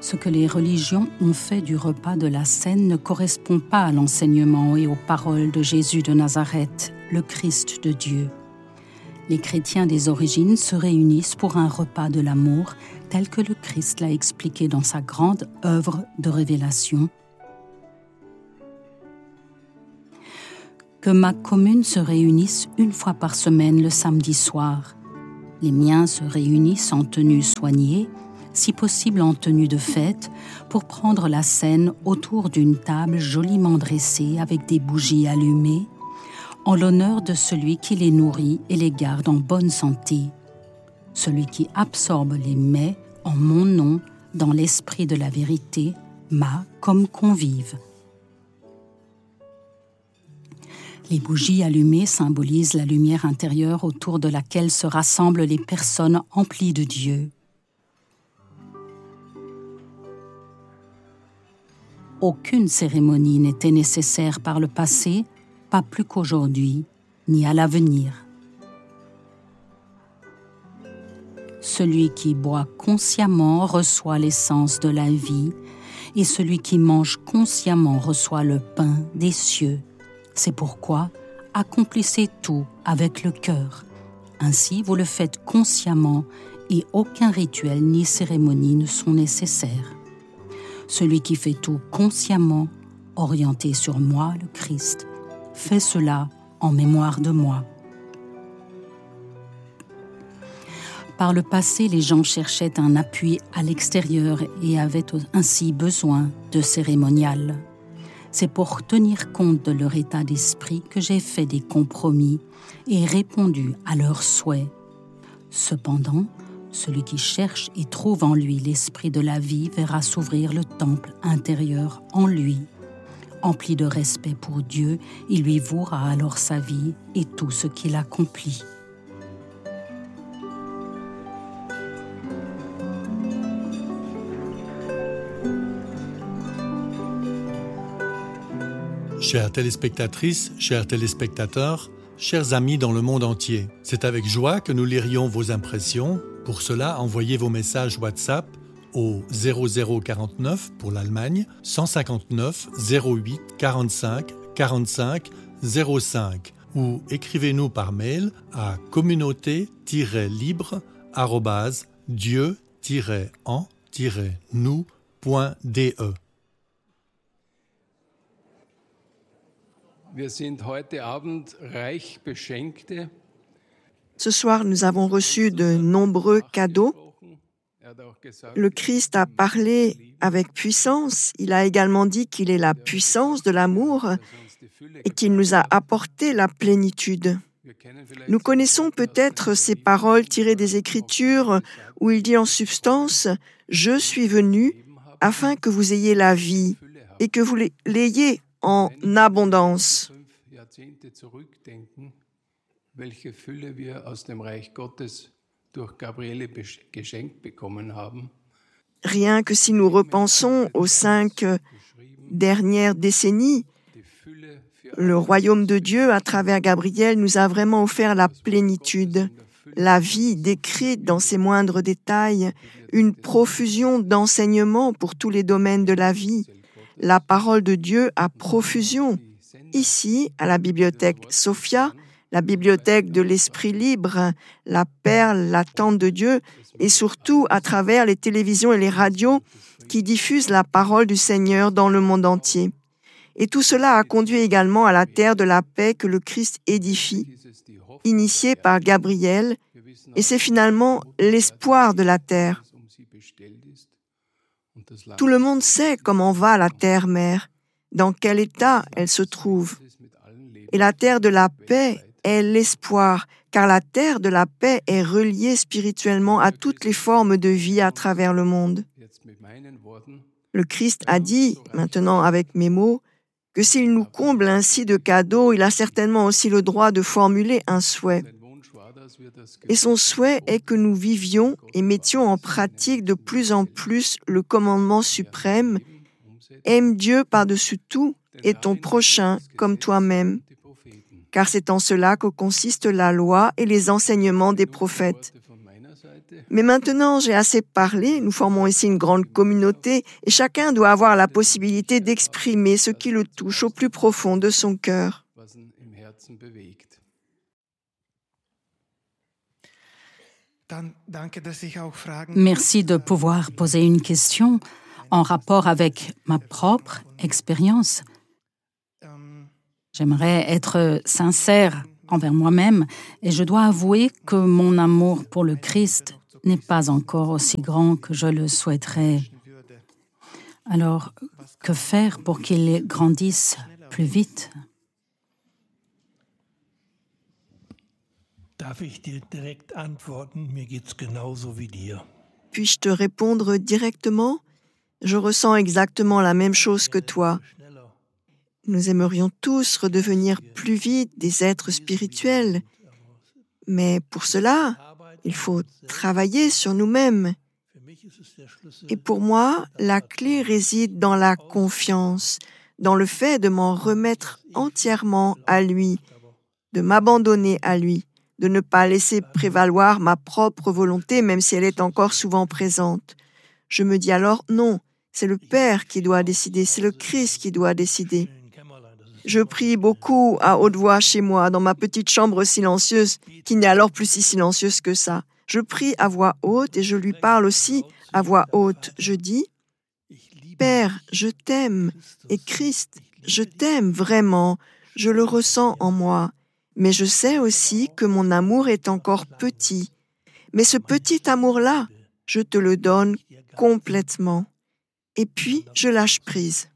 Ce que les religions ont fait du repas de la Cène ne correspond pas à l'enseignement et aux paroles de Jésus de Nazareth, le Christ de Dieu. Les chrétiens des origines se réunissent pour un repas de l'amour tel que le Christ l'a expliqué dans sa grande œuvre de révélation. Que ma commune se réunisse une fois par semaine le samedi soir. Les miens se réunissent en tenue soignée, si possible en tenue de fête, pour prendre la scène autour d'une table joliment dressée avec des bougies allumées, en l'honneur de celui qui les nourrit et les garde en bonne santé, celui qui absorbe les mets en mon nom dans l'esprit de la vérité, m'a comme convive. Les bougies allumées symbolisent la lumière intérieure autour de laquelle se rassemblent les personnes emplies de Dieu. Aucune cérémonie n'était nécessaire par le passé, pas plus qu'aujourd'hui, ni à l'avenir. Celui qui boit consciemment reçoit l'essence de la vie, et celui qui mange consciemment reçoit le pain des cieux. C'est pourquoi accomplissez tout avec le cœur. Ainsi, vous le faites consciemment et aucun rituel ni cérémonie ne sont nécessaires. Celui qui fait tout consciemment, orienté sur moi, le Christ, fait cela en mémoire de moi. Par le passé, les gens cherchaient un appui à l'extérieur et avaient ainsi besoin de cérémonial. C'est pour tenir compte de leur état d'esprit que j'ai fait des compromis et répondu à leurs souhaits. Cependant, celui qui cherche et trouve en lui l'esprit de la vie verra s'ouvrir le temple intérieur en lui. Empli de respect pour Dieu, il lui vouera alors sa vie et tout ce qu'il accomplit. Chères téléspectatrices, chers téléspectateurs, chers amis dans le monde entier, c'est avec joie que nous lirions vos impressions. Pour cela, envoyez vos messages WhatsApp au 0049 pour l'Allemagne, 159 08 45 45 05 ou écrivez-nous par mail à communauté-libre@dieu-en-nous.de. Wir sind heute Abend reich Beschenkte. Ce soir, nous avons reçu de nombreux cadeaux. Le Christ a parlé avec puissance. Il a également dit qu'il est la puissance de l'amour et qu'il nous a apporté la plénitude. Nous connaissons peut-être ces paroles tirées des Écritures où il dit en substance « Je suis venu afin que vous ayez la vie et que vous l'ayez en abondance. » Welche Fülle wir aus dem Reich Gottes durch Gabriele geschenkt bekommen haben. Rien que si nous repensons aux 5 dernières décennies, le royaume de Dieu, à travers Gabriel, nous a vraiment offert la plénitude, la vie décrite dans ses moindres détails, une profusion d'enseignements pour tous les domaines de la vie, la parole de Dieu à profusion. Ici, à la bibliothèque Sophia, la bibliothèque de l'Esprit libre, la perle, la tente de Dieu, et surtout à travers les télévisions et les radios qui diffusent la parole du Seigneur dans le monde entier. Et tout cela a conduit également à la terre de la paix que le Christ édifie, initiée par Gabriel, et c'est finalement l'espoir de la terre. Tout le monde sait comment va la terre-mère, dans quel état elle se trouve. Et la terre de la paix est l'espoir, car la terre de la paix est reliée spirituellement à toutes les formes de vie à travers le monde. Le Christ a dit, maintenant avec mes mots, que s'il nous comble ainsi de cadeaux, il a certainement aussi le droit de formuler un souhait. Et son souhait est que nous vivions et mettions en pratique de plus en plus le commandement suprême « Aime Dieu par-dessus tout et ton prochain comme toi-même ». Car c'est en cela que consiste la loi et les enseignements des prophètes. Mais maintenant, j'ai assez parlé, nous formons ici une grande communauté et chacun doit avoir la possibilité d'exprimer ce qui le touche au plus profond de son cœur. was ihn im Herzen bewegt. Merci de pouvoir poser une question en rapport avec ma propre expérience. J'aimerais être sincère envers moi-même et je dois avouer que mon amour pour le Christ n'est pas encore aussi grand que je le souhaiterais. Alors, que faire pour qu'il grandisse plus vite? Darf ich dir direkt antworten? Mir geht's genauso wie dir. Puis-je te répondre directement? Je ressens exactement la même chose que toi. Nous aimerions tous redevenir plus vite des êtres spirituels. Mais pour cela, il faut travailler sur nous-mêmes. Et pour moi, la clé réside dans la confiance, dans le fait de m'en remettre entièrement à lui, de m'abandonner à lui, de ne pas laisser prévaloir ma propre volonté, même si elle est encore souvent présente. Je me dis alors non, c'est le Père qui doit décider, c'est le Christ qui doit décider. Je prie beaucoup à haute voix chez moi, dans ma petite chambre silencieuse, qui n'est alors plus si silencieuse que ça. Je prie à voix haute et je lui parle aussi à voix haute. Je dis, « Père, je t'aime, et Christ, je t'aime vraiment, je le ressens en moi, mais je sais aussi que mon amour est encore petit. Mais ce petit amour-là, je te le donne complètement. » Et puis, je lâche prise.